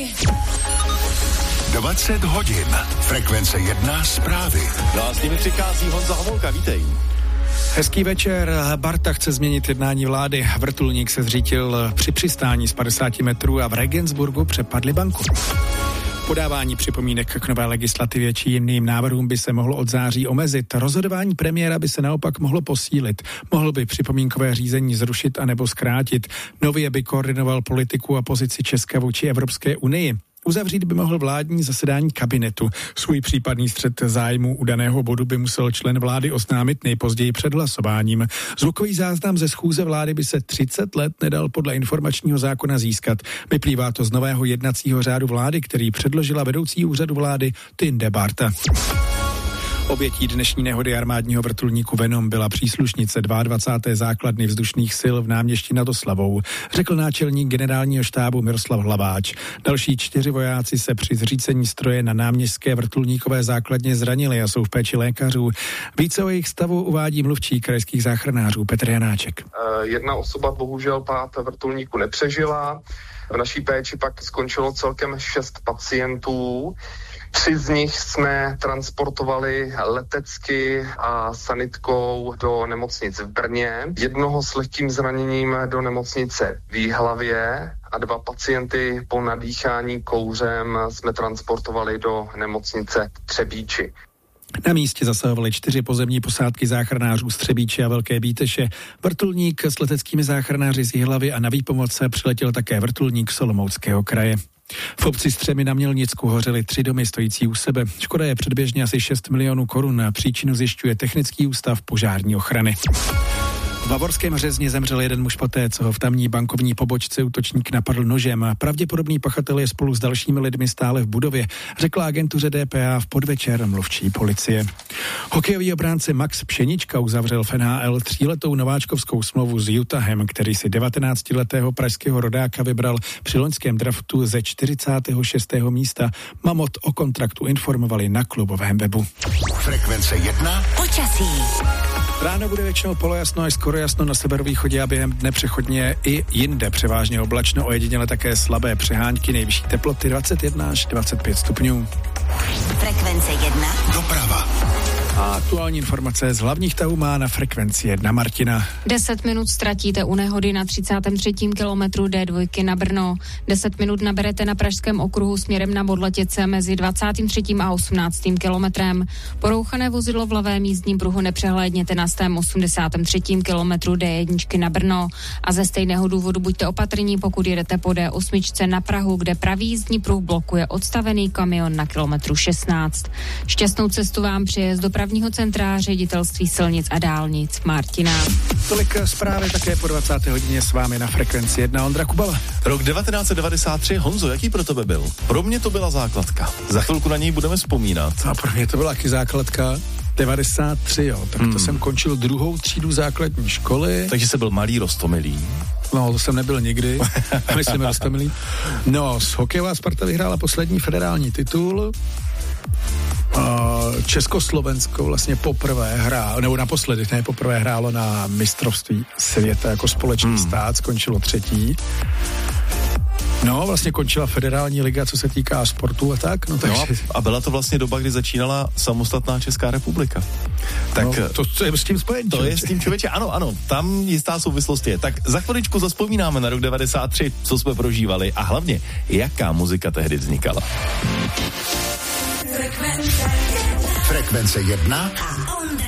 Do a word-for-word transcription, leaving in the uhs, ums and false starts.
dvacet hodin. Frekvence jedna zprávy. No a s nimi přichází Honza Homolka, vítej. Hezký večer. Barta chce změnit jednání vlády. Vrtulník se zřítil při přistání z padesáti metrů a v Regensburgu přepadli banku. Podávání připomínek k nové legislativě či jiným návrhům by se mohlo od září omezit. Rozhodování premiéra by se naopak mohlo posílit. Mohl by připomínkové řízení zrušit anebo zkrátit. Nově by koordinoval politiku a pozici Česka vůči Evropské unii. Uzavřít by mohl vládní zasedání kabinetu. Svůj případný střet zájmu u daného bodu by musel člen vlády oznámit nejpozději před hlasováním. Zvukový záznam ze schůze vlády by se třicet let nedal podle informačního zákona získat. Vyplývá to z nového jednacího řádu vlády, který předložila vedoucí úřadu vlády Tinde Barta. Obětí dnešní nehody armádního vrtulníku Venom byla příslušnice dvacáté druhé základny vzdušných sil v Náměšti nad Oslavou, řekl náčelník generálního štábu Miroslav Hlaváč. Další čtyři vojáci se při zřícení stroje na náměstské vrtulníkové základně zranili a jsou v péči lékařů. Více o jejich stavu uvádí mluvčí krajských záchranářů Petr Janáček. Jedna osoba bohužel pád vrtulníku nepřežila. V naší péči pak skončilo celkem šest pacientů. Tři z nich jsme transportovali letecky a sanitkou do nemocnic v Brně, jednoho s lehkým zraněním do nemocnice v Jihlavě a dva pacienty po nadýchání kouřem jsme transportovali do nemocnice v Třebíči. Na místě zasahovaly čtyři pozemní posádky záchranářů z Třebíče a Velké Bíteše, vrtulník s leteckými záchranáři z Jihlavy a na výpomoc se přiletěl také vrtulník z Olomouckého kraje. V obci Střemy na Mělnicku hořely tři domy stojící u sebe. Škoda je předběžně asi šest milionů korun a příčinu zjišťuje Technický ústav požární ochrany. V Bavorském Řezně zemřel jeden muž poté, co ho v tamní bankovní pobočce útočník napadl nožem. Pravděpodobný pachatel je spolu s dalšími lidmi stále v budově, řekla agentuře D P A v podvečer mluvčí policie. Hokejový obránce Max Pšenička uzavřel v N H L tříletou nováčkovskou smlouvu s Utahem, který si devatenáctiletého pražského rodáka vybral při loňském draftu ze čtyřicátého šestého místa. Mamot o kontraktu informovali na klubovém webu. Frekvence jedna. Počasí. Ráno bude většinou polojasno až skoro jasno na severovýchodě a během dne přechodně i jinde převážně oblačno, ojediněle také slabé přehánky, nejvyšší teploty dvacet jedna až dvacet pět stupňů. Frekvence jedna. Doprava. A aktuální informace z hlavních tahů má na Frekvenci jedna Martina. deset minut ztratíte u nehody na třicátém třetím kilometru D dva na Brno. deset minut naberete na Pražském okruhu směrem na Modletice mezi dvacátým třetím a osmnáctým kilometrem. Porouchané vozidlo v levém jízdním pruhu nepřehlédněte na stém osmdesátém třetím kilometru D jedna na Brno. A ze stejného důvodu buďte opatrní, pokud jedete po D osm na Prahu, kde pravý jízdní pruh blokuje odstavený kamion na kilometru šestnáct. Šťastnou cestu vám přeje z dopravního centra Ředitelství silnic a dálnic Martina. Tolik zprávy také po dvacáté hodině s vámi na Frekvenci jedna Ondra Kubala. Rok devatenáct set devadesát tři, Honzo, jaký pro tebe byl? Pro mě to byla základka. Za chvilku na něj budeme vzpomínat. A pro mě to byla taky základka. devadesát tři, jo. Tak hmm. to jsem končil druhou třídu základní školy. Takže jsi byl malý roztomilý. No, to jsem nebyl nikdy. Myslím roztomilý. No, z hokejová Sparta vyhrála poslední federální titul. Uh, Československo vlastně poprvé hrálo, nebo naposledy, ne poprvé hrálo na mistrovství světa jako společný hmm. stát, skončilo třetí. No, vlastně končila federální liga, co se týká sportu a tak. No, takže... no a byla to vlastně doba, kdy začínala samostatná Česká republika. Tak no, to, to je s tím spojený. To je s tím člověče, ano, ano, tam jistá souvislost je. Tak za chviličku zazpomínáme na rok devadesát tři, co jsme prožívali a hlavně, jaká muzika tehdy vznikala. Frekvence jedna.